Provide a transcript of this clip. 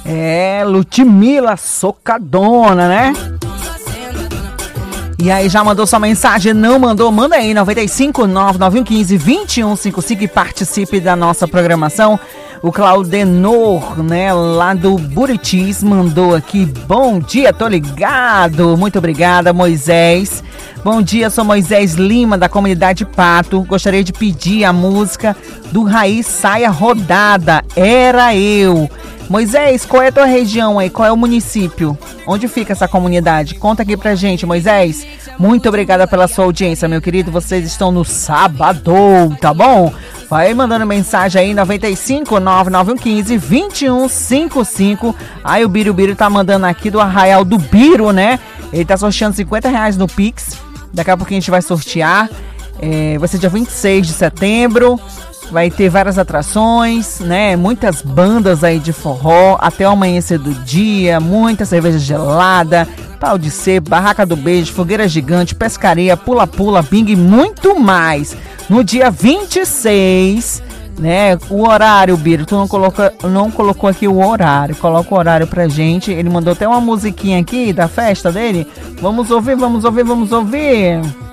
Ludmilla Socadona, né? E aí, já mandou sua mensagem? Não mandou? Manda aí, 95991152155 e participe da nossa programação. O Claudenor, né, lá do Buritis, mandou aqui: bom dia, tô ligado. Muito obrigada, Moisés. Bom dia, sou Moisés Lima, da comunidade Pato. Gostaria de pedir a música do Raiz Saia Rodada, Era Eu. Moisés, qual é a tua região aí? Qual é o município? Onde fica essa comunidade? Conta aqui pra gente, Moisés. Muito obrigada pela sua audiência, meu querido. Vocês estão no sábado, tá bom? Vai mandando mensagem aí, 95991152155. Aí o Birubiru tá mandando aqui do Arraial do Biro, né? Ele tá sorteando R$50 no Pix. Daqui a pouco a gente vai sortear. Vai ser dia 26 de setembro. Vai ter várias atrações, né? Muitas bandas aí de forró até o amanhecer do dia, muita cerveja gelada, pau de sebo, barraca do beijo, fogueira gigante, pescaria, pula-pula, bingo e muito mais. No dia 26, né? O horário, Biro, tu não colocou aqui o horário. Coloca o horário pra gente. Ele mandou até uma musiquinha aqui da festa dele. Vamos ouvir.